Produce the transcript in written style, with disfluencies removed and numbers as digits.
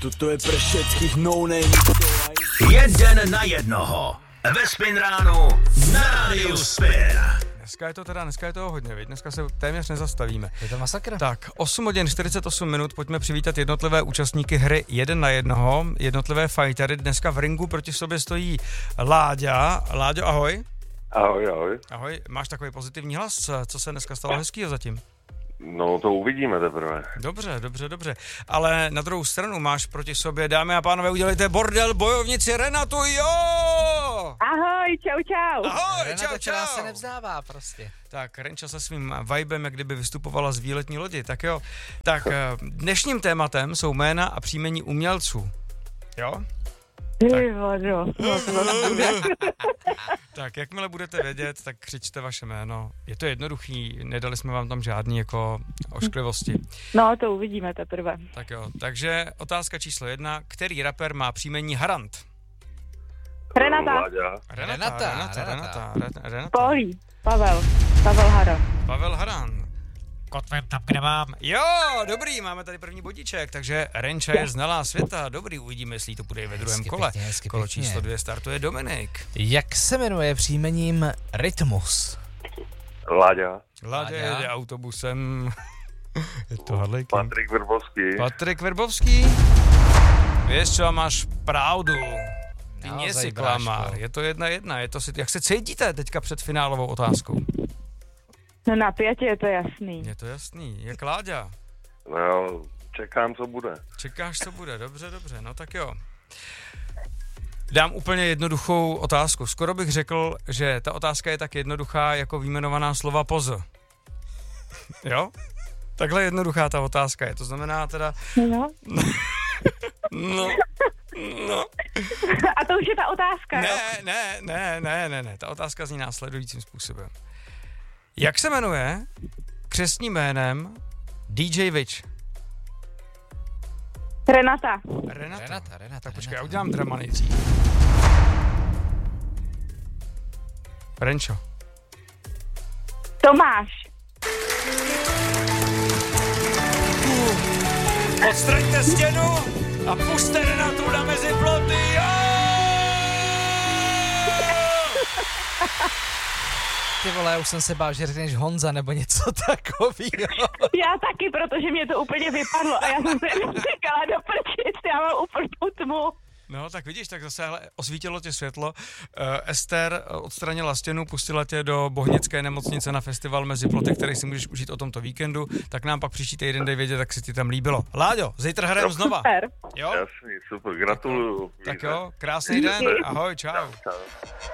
Toto je pre všetkých no-name. Jeden na jednoho. Ve Spin ránu na rádiu Spin. Dneska je toho hodně, viď? Dneska se téměř nezastavíme. Je to masakr. Tak, 8 hodin 48 minut, pojďme přivítat jednotlivé účastníky hry 1 na 1, jednotlivé fightery. Dneska v ringu proti sobě stojí Láďa. Láďo, ahoj. Ahoj. Ahoj, máš takový pozitivní hlas, co se dneska stalo hezkýho zatím? No to uvidíme teprve. Dobře. Ale na druhou stranu máš proti sobě, dámy a pánové, udělejte bordel, bojovnici Renatu, jo! Ahoj, čau. Ahoj, Renata, která se čau. nevzdává prostě. Tak, Renča se svým vibem, jak kdyby vystupovala z výletní lodi, tak jo. Tak, dnešním tématem jsou jména a příjmení umělců, jo? Tak, jakmile budete vědět, tak křičte vaše jméno. Je to jednoduchý, nedali jsme vám tam žádný jako ošklivosti. No, to uvidíme teprve. Tak jo, takže otázka číslo 1. Který rapper má příjmení Harant? Renata. Láďa. Renata. Polí. Pavel Hara. Pavel Haran. Kotvem tam, kde mám. Jo, dobrý, máme tady první bodíček, takže Renča je znalá světa. Dobrý, uvidíme, jestli to bude i ve druhém kole. Hezky Kolo pěkně. číslo 2 startuje Dominik. Jak se jmenuje příjmením Rytmus? Láďa. Láďa jede autobusem. Je to hadlejky. Patrik Vrbovský. Verbovský. Vieš čo, máš pravdu. Ty nie Naozaj, si klamár. bráško. Je to 1-1. Je to si, jak se cítíte teďka před finálovou otázkou? No napětě je to jasný. Je to jasný. Jak Láďa? No jo, čekám, co bude. Čekáš, co bude. Dobře. No tak jo. Dám úplně jednoduchou otázku. Skoro bych řekl, že ta otázka je tak jednoduchá jako vyjmenovaná slova poz. Jo? Takhle jednoduchá ta otázka je. To znamená teda... No. No. A to už je ta otázka, jo? Ne. Ta otázka zní následujícím způsobem. Jak se jmenuje křestním jménem DJ Witch? Renata. Renata. Tak počkej, já udělám drama nejdřív. Renčo. Tomáš. Odstraňte stěnu a puste Renatu na mezi ploty. Ty vole, já už jsem se bál, že řekneš Honza nebo něco takového. Já taky, protože mě to úplně vypadlo a já jsem se říkala do prčic, já mám úplnou tmu. No, tak vidíš, tak zase hele, osvítilo tě světlo. Ester odstranila stěnu, pustila tě do Bohnické nemocnice na festival mezi ploty, který si můžeš užít o tomto víkendu, tak nám pak příští týden dej vědět, jak se ti tam líbilo. Láďo, zítra hrajeme znova. Super. Jo? Jasný, super, gratuluju. Tak jo, krásný den, ahoj, čau. Čau.